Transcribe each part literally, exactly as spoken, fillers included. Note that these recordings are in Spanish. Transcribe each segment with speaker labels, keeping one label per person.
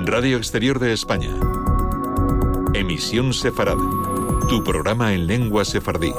Speaker 1: Radio Exterior de España. Emisión Sefarad. Tu programa en lengua sefardí.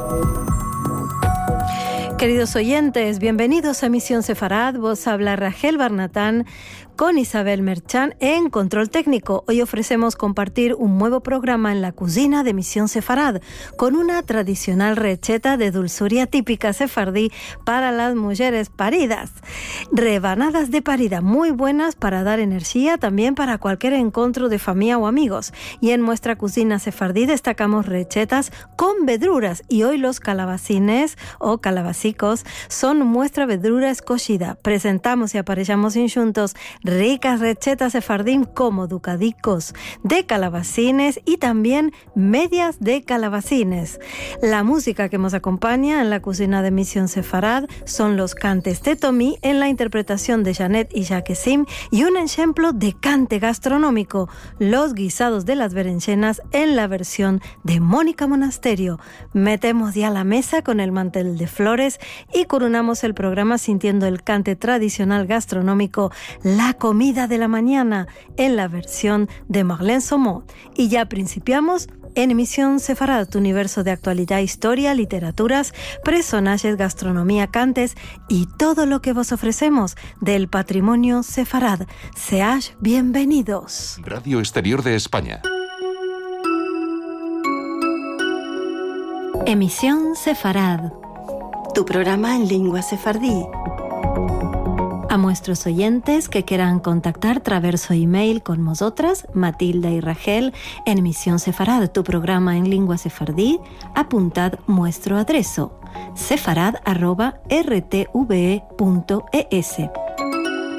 Speaker 2: Queridos oyentes, bienvenidos a Emisión Sefarad. Vos habla Rachel Barnatán con Isabel Merchán en Control Técnico. Hoy ofrecemos compartir un nuevo programa en la cocina de Emisión Sefarad con una tradicional receta de dulzuria típica sefardí para las mujeres paridas. Rebanadas de parida muy buenas para dar energía, también para cualquier encuentro de familia o amigos. Y en nuestra cocina sefardí destacamos recetas con vedruras, y hoy los calabacines o calabacicos son nuestra vedrura escogida. Presentamos y aparejamos juntos ricas recetas sefardín como ducadicos de calabacines y también medias de calabacines. La música que nos acompaña en la cocina de Emisión Sefarad son los cantes de Tomí en la interpretación de Janet y Jaquesim, y un ejemplo de cante gastronómico, los guisados de las berenjenas en la versión de Mónica Monasterio. Metemos ya la mesa con el mantel de flores y coronamos el programa sintiendo el cante tradicional gastronómico La Comida de la Mañana en la versión de Marlene Saumont. Y ya principiamos en Emisión Sefarad, tu universo de actualidad, historia, literaturas, personajes, gastronomía, cantes y todo lo que vos ofrecemos del patrimonio sefarad. Seáis bienvenidos.
Speaker 1: Radio Exterior de España.
Speaker 2: Emisión Sefarad, tu programa en lengua sefardí. A nuestros oyentes que quieran contactar traverso email con nosotras, Matilda y Rachel, en Emisión Sefarad, tu programa en lengua sefardí, apuntad nuestro adreso, sefarad arroba r t v e punto e s.